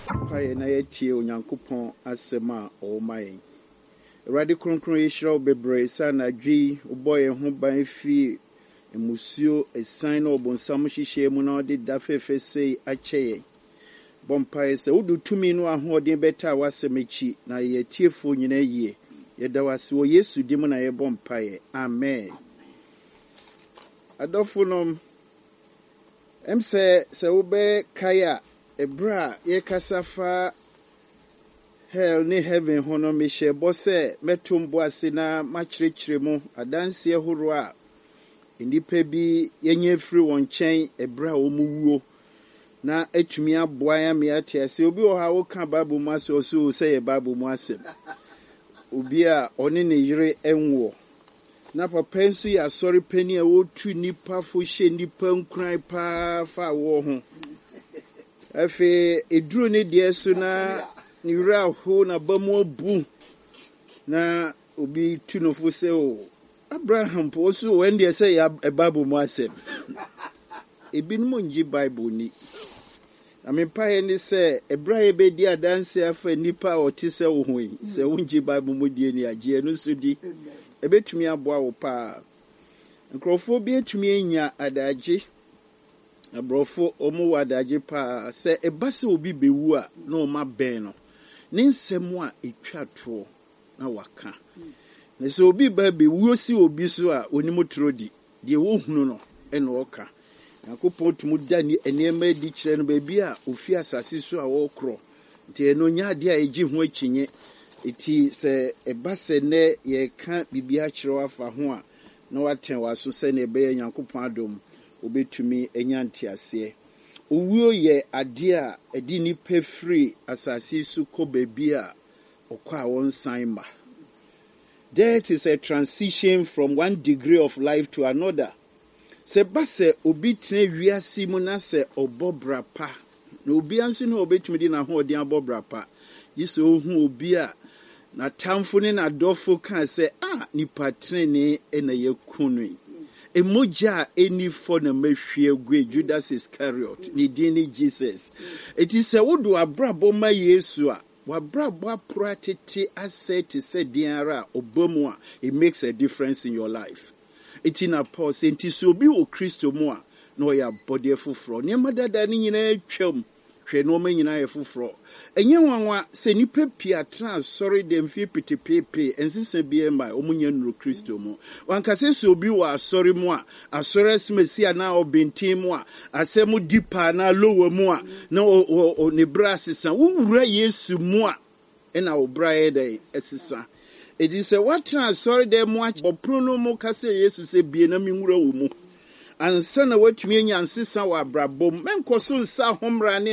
Paye na yetie Onyankopɔn asɛm a ɔwɔ yɛn. Awurade kronkron yɛhyira wo bebree sa na dwi wobɔ yɛn ho ban fi emusuo esan na ɔbonsam hyehyɛ mu na ɔde da fɛfɛ sei akyɛ yɛn. Bompae sɛ wodu tumi no ahoɔden bɛta wasɛm akyi na yɛtiefo nyina yie. Yɛda wase wɔ Yesu dim na yɛbɔ mpae. Amen. Adɔfo nom sɛ wobɛ kaya ebra yɛkasa fa hell ne heaven ho no mehyɛ bɔ sɛ mɛtombo ase na makyerɛkyerɛ mu adanseɛ horo a nnipa bi yɛnyɛ firi wɔn nkyɛn ebra a wɔn wuo na atumi aboa ya me ate ase obi wɔ ha woka Bible mu ase ɔso sɛ yɛ Bible mu asɛm obi a ɔne ne yere enwo na papa nso yɛ asɔre pani a wotu nipa fo hyɛ nipa nkuran paa fa wɔ ho afi eduru ne deɛ so na ne wura ho na bamu abu na obi tu no fo sɛ o Abraham po so when they say ya Bible mu asɛm ebinom ngi Bible ni na me pae ni sɛ Abraham be di adanse afa nipa a ɔte sɛ wo ho yi sɛ wongi Bible mu die ni agye no so di ebetumi aboa wo paa nkrɔfo bi etumi anya adagye abrɔfo ɔmo wadagye paa sɛ eba sɛ obi bewu a na ɔma bɛn no ne nsɛm a etwa toɔ na waka na sɛ obi ba bewu si obi so a onimu trodi deɛ wohunu no ɛna ɔka Yakopɔn tumu da ni enema di kyerɛ no baabi a ofi asase so a wɔkorɔ nti ɛno nya ade a ɛgye ho akyinye eti sɛ eba sɛ nɛ yɛka bibia kyerɛ afa ho a na waten waso sɛ ne ɛbɛyɛ Yakopɔn adom obetumi enya ntiaseɛ owuo yɛ ade a ɛdi nipa firi asase so kɔ baabi a ɔkɔ a wɔn san ma. Death is a transition from one degree of life to another. Se base obi tene wiase mu na se obobra pa. Na obi anso na obetumi di na ho odi abobra pa. Yiso ohu obi a na tamfo ne na dofo kan se nipa trene na yakunu. Emoja eni for na mahwie gwe Judas Iscariot ni din Jesus. It is a wodo abrabo ma Yesu a wabrabo apratete asset se diara obamu a it makes a difference in your life. It's in a pause enti so obi o Kristo mu a na oya body fufro ne madada ni nyina atwam hwe no ma nyina ye fufro enye wanwa se nipa pia trans sorry dem fi pitipepe ensisa bia mai omunya nuru Kristo mu wankase so obi wa sorry mu a asore smesi na obentin mu a asemu dipa na lower mu a na o ne brasisa wura Yesu mu a na obra ye dai esisa. It is a what sorry them watch but prono mo kase Jesus se bie na minwura wo mu ansa na watumi anya nsesa wa brabom menko so nsa homra ne